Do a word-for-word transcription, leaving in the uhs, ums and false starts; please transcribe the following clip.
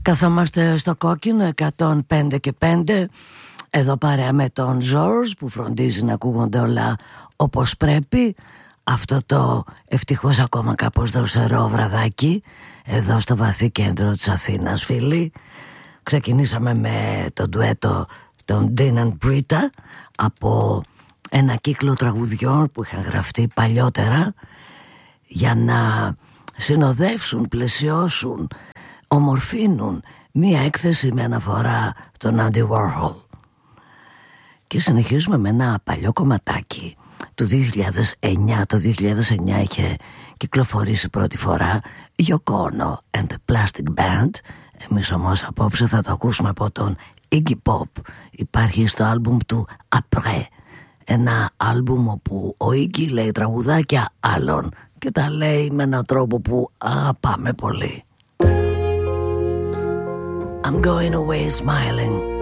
Καθόμαστε στο κόκκινο εκατόν πέντε και πέντε. Εδώ παρέα με τον Ζορζ που φροντίζει να ακούγονται όλα όπως πρέπει. Αυτό το ευτυχώς ακόμα κάπως δροσερό βραδάκι εδώ στο βαθύ κέντρο της Αθήνας, φίλοι. Ξεκινήσαμε με το ντουέτο των Dean and Brita από ένα κύκλο τραγουδιών που είχαν γραφτεί παλιότερα για να συνοδεύσουν, πλαισιώσουν, ομορφύνουν μία έκθεση με αναφορά τον Andy Warhol. Και συνεχίζουμε με ένα παλιό κομματάκι του δύο χιλιάδες εννιά. Το δύο χιλιάδες εννιά είχε κυκλοφορήσει πρώτη φορά Yoko Ono and the Plastic Band. Εμείς όμως απόψε θα το ακούσουμε από τον Iggy Pop. Υπάρχει στο άλμπουμ του Après, ένα άλμπουμ όπου ο Iggy λέει τραγουδάκια άλλων και τα λέει με έναν τρόπο που αγαπάμε πολύ. I'm going away smiling.